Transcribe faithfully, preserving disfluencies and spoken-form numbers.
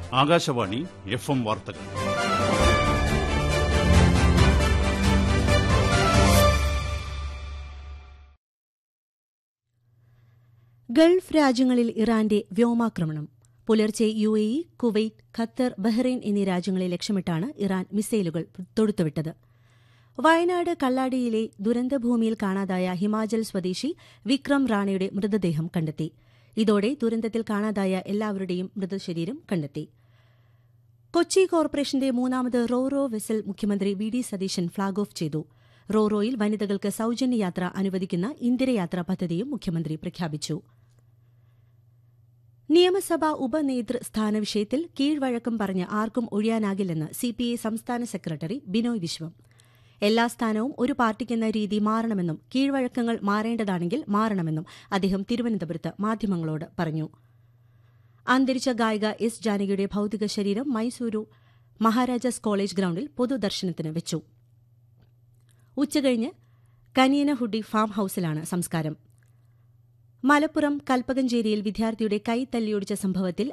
Akashvani F M വാർത്തകൾ. Gulf രാജ്യങ്ങളിൽ ഇറാന്റെ വ്യോമാക്രമണം. പുലർച്ചെ U A E, Kuwait, Qatar, Bahrain എന്നീ രാജ്യങ്ങളെ ലക്ഷ്യമിട്ടാണ് ഇറാൻ മിസൈലുകൾ തൊടുത്തുവിട്ടത്. വയനാട് കള്ളാടിയിലെ ദുരന്തഭൂമിയിൽ കാണാതായ ഹിമാചൽ സ്വദേശി വിക്രം റാണയുടെ മൃതദേഹം കണ്ടെത്തി. ഇതോടെ ദുരന്തത്തിൽ കാണാതായ എല്ലാവരുടെയും മൃതശരീരം കണ്ടെത്തി. കൊച്ചി കോർപ്പറേഷന്റെ മൂന്നാമത് റോറോ വെസൽ മുഖ്യമന്ത്രി V D Satheesan flag off ചെയ്തു. റോറോയിൽ വനിതകൾക്ക് സൌജന്യ യാത്ര അനുവദിക്കുന്ന ഇന്ദിരയാത്ര പദ്ധതിയും മുഖ്യമന്ത്രി പ്രഖ്യാപിച്ചു. നിയമസഭാ ഉപനേതൃ സ്ഥാന വിഷയത്തിൽ കീഴ്വഴക്കം പറഞ്ഞ് ആർക്കും ഒഴിയാനാകില്ലെന്ന് സിപിഐ സംസ്ഥാന സെക്രട്ടറി ബിനോയ് വിശ്വം. എല്ലാ സ്ഥാനവും ഒരു പാർട്ടിക്കെന്ന രീതി മാറണമെന്നും കീഴ്വഴക്കങ്ങൾ മാറേണ്ടതാണെങ്കിൽ മാറണമെന്നും അദ്ദേഹം തിരുവനന്തപുരത്ത് മാധ്യമങ്ങളോട് പറഞ്ഞു. അന്തരിച്ച ഗായിക എസ് ജാനകിയുടെ ഭൌതിക ശരീരം മൈസൂരു മഹാരാജാസ് കോളേജ് ഗ്രൌണ്ടിൽ പൊതുദർശനത്തിന് വെച്ചു. ഉച്ചകഴിഞ്ഞ് കനിയനഹുഡി ഫാം ഹൌസിലാണ് സംസ്കാരം. മലപ്പുറം കൽപ്പകഞ്ചേരിയിൽ വിദ്യാർത്ഥിയുടെ കൈ തല്ലിയൊടിച്ച സംഭവത്തിൽ